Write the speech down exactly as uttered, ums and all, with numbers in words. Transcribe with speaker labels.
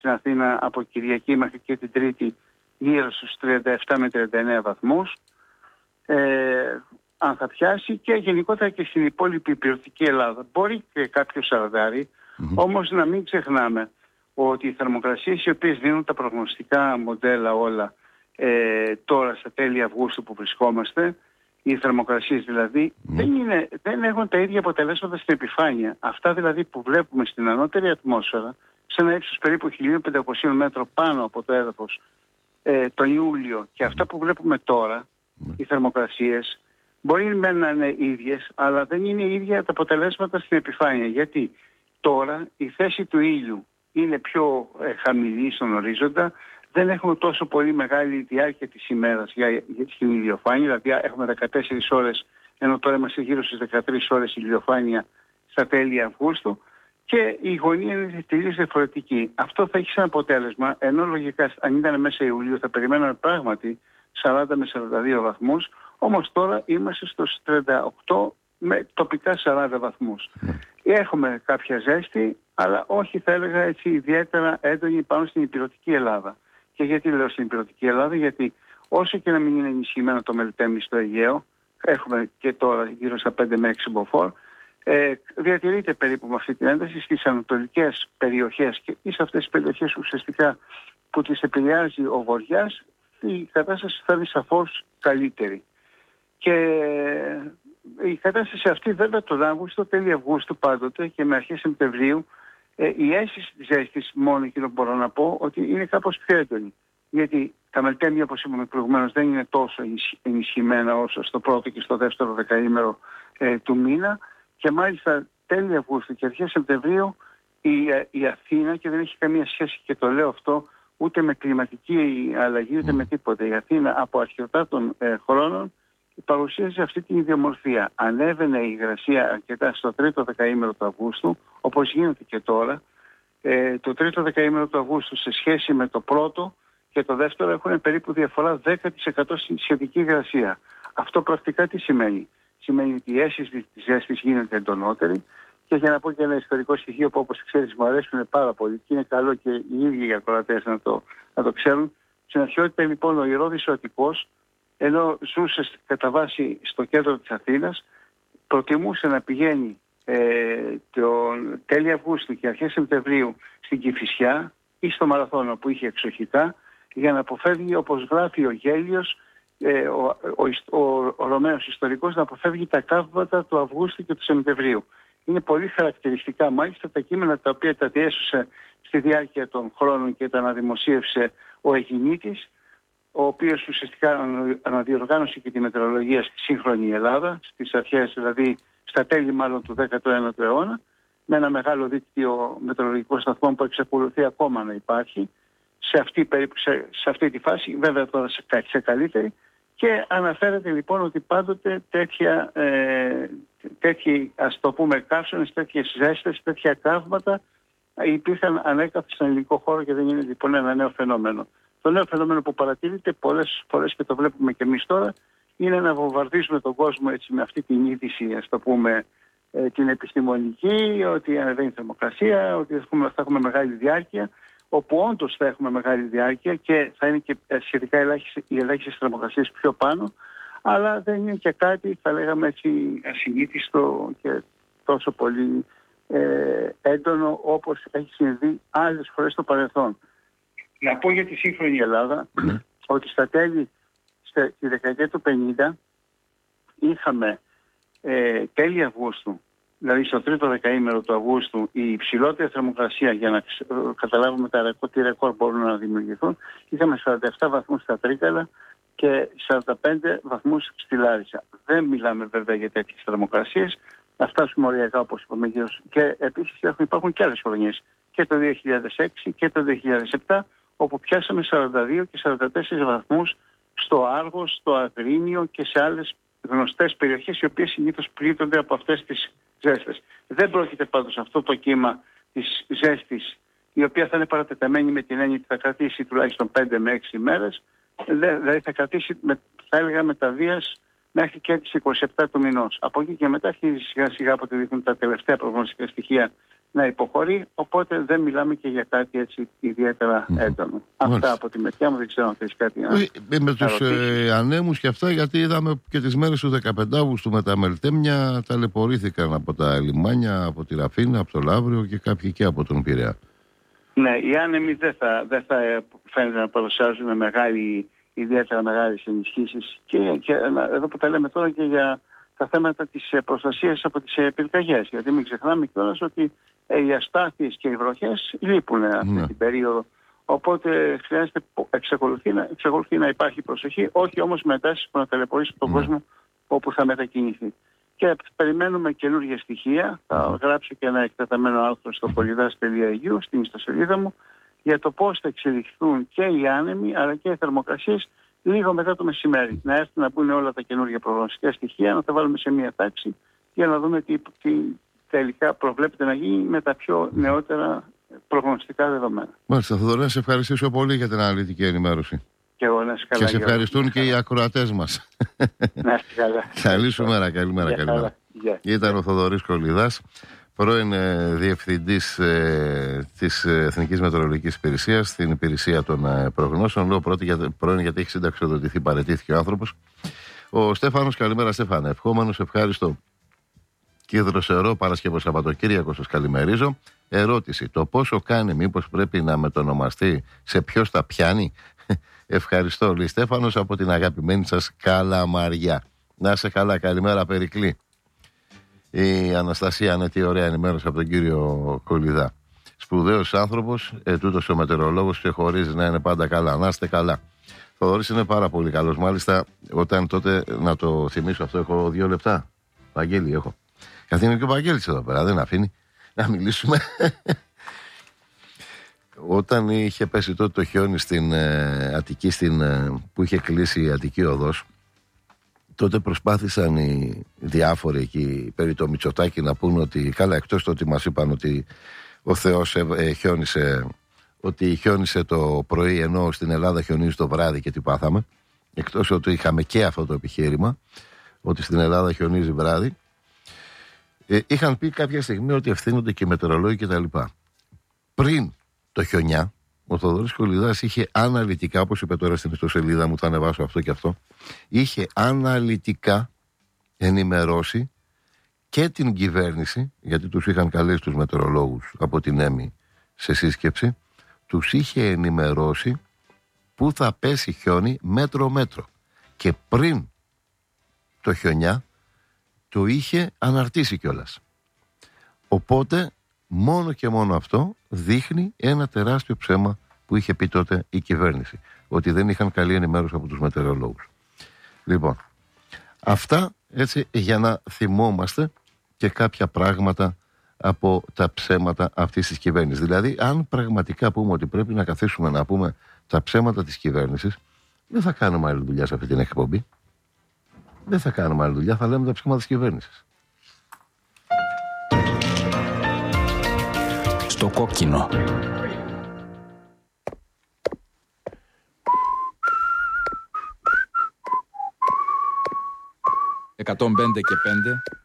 Speaker 1: στην Αθήνα από Κυριακή μέχρι και την Τρίτη γύρω στους τριάντα επτά με τριάντα εννέα βαθμούς. Ε, αν θα πιάσει, και γενικότερα και στην υπόλοιπη υπηρετική Ελλάδα. Μπορεί και κάποιο σαραντάρι, mm-hmm. όμως να μην ξεχνάμε ότι οι θερμοκρασίες οι οποίες δίνουν τα προγνωστικά μοντέλα όλα ε, τώρα στα τέλη Αυγούστου που βρισκόμαστε, οι θερμοκρασίες δηλαδή, mm. δεν, είναι, δεν έχουν τα ίδια αποτελέσματα στην επιφάνεια. Αυτά δηλαδή που βλέπουμε στην ανώτερη ατμόσφαιρα, σε ένα ύψος περίπου χίλια πεντακόσια μέτρων πάνω από το έδαφος ε, τον Ιούλιο, και αυτά που βλέπουμε τώρα, mm. οι θερμοκρασίες, μπορεί μεν να είναι ίδιες, αλλά δεν είναι ίδια τα αποτελέσματα στην επιφάνεια. Γιατί τώρα η θέση του ήλιου είναι πιο ε, χαμηλή στον ορίζοντα, δεν έχουμε τόσο πολύ μεγάλη διάρκεια της ημέρας για, για στην ηλιοφάνεια, δηλαδή έχουμε δεκατέσσερις ώρες, ενώ τώρα είμαστε γύρω στις δεκατρείς ώρες ηλιοφάνεια στα τέλη Αυγούστου, και η γωνία είναι τελείως διαφορετική. Αυτό θα έχει σαν αποτέλεσμα, ενώ λογικά αν ήταν μέσα Ιουλίου θα περιμέναμε πράγματι σαράντα με σαράντα δύο βαθμούς, όμως τώρα είμαστε στους τριάντα οκτώ με τοπικά σαράντα βαθμούς. Έχουμε κάποια ζέστη, αλλά όχι θα έλεγα έτσι ιδιαίτερα έντονη πάνω στην υπηρετική Ελλάδα. Και γιατί λέω στην υπηρετική Ελλάδα? Γιατί όσο και να μην είναι ενισχυμένο το Μελτέμι στο Αιγαίο, έχουμε και τώρα γύρω στα πέντε με έξι μποφόρ, ε, διατηρείται περίπου με αυτή την ένταση στις ανατολικές περιοχές, και σε αυτές τις περιοχές ουσιαστικά που τις επηρεάζει ο βοριάς, η κατάσταση θα είναι σαφώς καλύτερη. Και η κατάσταση αυτή βέβαια τον Αύγουστο, τέλη Αυγούστου πάντοτε και με αρχές Σεπτεμβρίου, ε, η αίσθηση της ζέστης, μόνο εκείνο που μπορώ να πω, ότι είναι κάπως πιο έντονη. Γιατί τα μελτέμια, όπως είπαμε προηγουμένως, δεν είναι τόσο ενισχυμένα όσο στο πρώτο και στο δεύτερο δεκαήμερο ε, του μήνα, και μάλιστα τέλη Αυγούστου και αρχές Σεπτεμβρίου η, η Αθήνα, και δεν έχει καμία σχέση, και το λέω αυτό, ούτε με κλιματική αλλαγή ούτε με τίποτα. Η Αθήνα από αρχαιοτά των ε, χρόνων παρουσίαζε αυτή την ιδιομορφία. Ανέβαινε η υγρασία αρκετά στο τρίτο δεκαήμερο του Αυγούστου, όπως γίνεται και τώρα. Ε, το τρίτο δεκαήμερο του Αυγούστου σε σχέση με το πρώτο και το δεύτερο έχουν περίπου διαφορά δέκα τοις εκατό στη σχετική υγρασία. Αυτό πρακτικά τι σημαίνει? Σημαίνει ότι η αίσθηση της ζέστης γίνεται εντονότερη, και για να πω και ένα ιστορικό στοιχείο που, όπως ξέρεις, μου αρέσουν πάρα πολύ και είναι καλό και οι ίδιοι οι ακροατές να το, να το ξέρουν. Στην αρχαιότητα λοιπόν ο Ηρώδης ο Αττικός, ενώ ζούσε κατά βάση στο κέντρο της Αθήνας, προτιμούσε να πηγαίνει ε, τον τέλη Αυγούστου και αρχές Σεπτεμβρίου στην Κηφισιά ή στο Μαραθώνο που είχε εξοχικά, για να αποφεύγει, όπως γράφει ο Γέλιος, ε, ο, ο, ο, ο Ρωμαίος ιστορικός, να αποφεύγει τα καύματα του Αυγούστου και του Σεπτεμβρίου. Είναι πολύ χαρακτηριστικά μάλιστα τα κείμενα τα οποία τα διέσωσε στη διάρκεια των χρόνων και τα αναδημοσίευσε ο Αιγινήτης, ο οποίος ουσιαστικά αναδιοργάνωσε και τη μετεωρολογία στη σύγχρονη Ελλάδα, στις αρχές δηλαδή, στα τέλη μάλλον του δέκατου ένατου αιώνα, με ένα μεγάλο δίκτυο μετεωρολογικών σταθμών που εξακολουθεί ακόμα να υπάρχει, σε αυτή, σε, σε αυτή τη φάση, βέβαια τώρα σε, σε καλύτερη, και αναφέρεται λοιπόν ότι πάντοτε τέτοια, ε, τέτοιοι, ας το πούμε, καύσονες, τέτοιες ζέστες, τέτοια καύματα υπήρχαν ανέκαθεν στον ελληνικό χώρο, και δεν είναι λοιπόν ένα νέο φαινόμενο. Το νέο φαινόμενο που παρατηρείται πολλές φορές, και το βλέπουμε και εμείς τώρα, είναι να βομβαρδίζουμε τον κόσμο έτσι με αυτή την είδηση, ας το πούμε, ε, την επιστημονική, ότι ανεβαίνει η θερμοκρασία, ότι ας πούμε, θα έχουμε μεγάλη διάρκεια, όπου όντως θα έχουμε μεγάλη διάρκεια και θα είναι και σχετικά ελάχιστες, οι ελάχιστες θερμοκρασίες πιο πάνω, αλλά δεν είναι και κάτι, θα λέγαμε έτσι, ασυνήθιστο και τόσο πολύ ε, έντονο όπως έχει συμβεί άλλες φορές στο παρελθόν. Να πω για τη σύγχρονη Ελλάδα ότι στα τέλη, στη δεκαετία του πενήντα, είχαμε ε, τέλη Αυγούστου, δηλαδή στο τρίτο δεκαήμερο του Αυγούστου, η υψηλότερη θερμοκρασία, για να καταλάβουμε τα ρεκόρ, τι ρεκόρ μπορούν να δημιουργηθούν, είχαμε σαράντα επτά βαθμούς στα Τρίκαλα και σαράντα πέντε βαθμούς στη Λάρισα. Δεν μιλάμε βέβαια για τέτοιες θερμοκρασίες, να φτάσουμε οριακά όπως είπαμε γύρω. Και επίσης υπάρχουν και άλλες χρονιές, και το δύο χιλιάδες έξι και το δύο χιλιάδες επτά, όπου πιάσαμε σαράντα δύο και σαράντα τέσσερις βαθμούς στο Άργος, στο Αγρίνιο και σε άλλες γνωστές περιοχές, οι οποίες συνήθως πλήττονται από αυτές τις ζέστες. Δεν πρόκειται πάντως αυτό το κύμα της ζέστης, η οποία θα είναι παρατεταμένη με την έννοια ότι θα κρατήσει τουλάχιστον πέντε με έξι ημέρες, δηλαδή θα κρατήσει, θα έλεγα, μεταβίας μέχρι και τις είκοσι επτά του μηνός. Από εκεί και μετά αρχίζει σιγά σιγά, από ό,τι δείχνουν τα τελευταία προγνωστικά στοιχεία να υποχωρεί, οπότε δεν μιλάμε και για κάτι έτσι ιδιαίτερα mm. έντονο. Mm. Αυτά Μάλιστα. Από τη μεριά μου, δεν ξέρω αν θες κάτι να
Speaker 2: ε, Με τους ε, ανέμους και αυτά, γιατί είδαμε και τις μέρες του δεκαπέντε Αυγούστου με τα Μελτέμια ταλαιπωρήθηκαν από τα λιμάνια, από τη Ραφίνα, από το Λαύριο και κάποιοι και από τον Πειραιά.
Speaker 1: Ναι, οι άνεμοι δεν θα, δεν θα φαίνεται να παρουσιάζουν μεγάλη, ιδιαίτερα μεγάλες ενισχύσεις και, και εδώ που τα λέμε τώρα και για τα θέματα της προστασίας από τις πυρκαγιές. Γιατί μην ξεχνάμε κιόλας ότι οι αστάθειες και οι βροχές λείπουν αυτή ναι. την περίοδο. Οπότε χρειάζεται, εξακολουθεί να, εξακολουθεί να υπάρχει προσοχή, όχι όμως με τάσεις που να ταλαιπωρήσουν τον ναι. κόσμο όπου θα μετακινηθεί. Και περιμένουμε καινούργια στοιχεία. Θα γράψω και ένα εκτεταμένο άρθρο στο πολυδάς τελεία ι γιου, στην ιστοσελίδα μου, για το πώς θα εξελιχθούν και οι άνεμοι αλλά και οι θερμοκρασίες λίγο μετά το μεσημέρι. Να έρθουν να μπουν όλα τα καινούργια προγνωστικά στοιχεία, να τα βάλουμε σε μία τάξη για να δούμε τι, τι τελικά προβλέπεται να γίνει με τα πιο νεότερα προγνωστικά δεδομένα.
Speaker 2: Μάλιστα, Θοδωρή, να σε ευχαριστήσω πολύ για την αναλυτική ενημέρωση.
Speaker 1: Και εγώ να σε καλά.
Speaker 2: Και σε ευχαριστούν και οι ακροατές μας.
Speaker 1: Να είστε καλά.
Speaker 2: Καλή σου μέρα, καλημέρα. καλημέρα. Yeah. Ήταν ο Θοδωρής Κολυδάς, πρώην ε, διευθυντής ε, της Εθνικής Μετεωρολογικής Υπηρεσίας στην υπηρεσία των ε, προγνώσεων. Λέω πρώτη, για, πρώην γιατί έχει συνταξιοδοτηθεί, παραιτήθηκε ο άνθρωπος. Ο Στέφανος, καλημέρα Στέφανε. Ευχόμενος, ευχάριστο και δροσερό Παρασκευό Σαββατοκύριακο σας καλημερίζω. Ερώτηση, το πόσο κάνει, μήπως πρέπει να μετονομαστεί σε ποιος τα πιάνει? Ευχαριστώ, λέει Στέφανος από την αγαπημένη σας Καλαμαριά. Να σε καλά, καλημέρα Περικλή. Η Αναστασία, ναι, τι ωραία ενημέρωση από τον κύριο Κολυδά. Σπουδαίος άνθρωπος, ετούτος ο μετεωρολόγος και χωρίζει να είναι πάντα καλά. Να είστε καλά. Ο Θοδωρής είναι πάρα πολύ καλός. Μάλιστα, όταν τότε, να το θυμίσω αυτό, έχω δύο λεπτά. Βαγγέλη έχω. Καθένα και ο Βαγγέλης εδώ πέρα, δεν αφήνει να μιλήσουμε. Όταν είχε πέσει τότε το χιόνι στην ε, Αττική, στην, ε, που είχε κλείσει η Αττική Οδός, τότε προσπάθησαν οι διάφοροι εκεί περί το Μητσοτάκη να πούν ότι, καλά, εκτός το ότι μας είπαν ότι ο Θεός ε, ε, χιόνισε, ότι χιόνισε το πρωί ενώ στην Ελλάδα χιονίζει το βράδυ και τι πάθαμε, εκτός ότι είχαμε και αυτό το επιχείρημα ότι στην Ελλάδα χιονίζει βράδυ, ε, είχαν πει κάποια στιγμή ότι ευθύνονται και οι μετεωρολόγοι κτλ. Πριν το χιονιά, ο Θοδωρής Κολυδάς είχε αναλυτικά, όπως είπε τώρα στην ιστοσελίδα μου, θα ανεβάσω αυτό και αυτό, είχε αναλυτικά ενημερώσει και την κυβέρνηση, γιατί τους είχαν καλέσει τους μετεωρολόγους από την ΕΜΗ σε σύσκεψη, τους είχε ενημερώσει που θα πέσει χιόνι μέτρο-μέτρο. Και πριν το χιονιά το είχε αναρτήσει κιόλας. Οπότε μόνο και μόνο αυτό δείχνει ένα τεράστιο ψέμα που είχε πει τότε η κυβέρνηση. Ότι δεν είχαν καλή ενημέρωση από τους μετεωρολόγους. Λοιπόν, αυτά έτσι για να θυμόμαστε και κάποια πράγματα από τα ψέματα αυτής της κυβέρνησης. Δηλαδή, αν πραγματικά πούμε ότι πρέπει να καθίσουμε να πούμε τα ψέματα της κυβέρνησης, δεν θα κάνουμε άλλη δουλειά σε αυτή την εκπομπή. Δεν θα κάνουμε άλλη δουλειά, θα λέμε τα ψέματα της κυβέρνησης.
Speaker 3: Στο κόκκινο. εκατόν πέντε και πέντε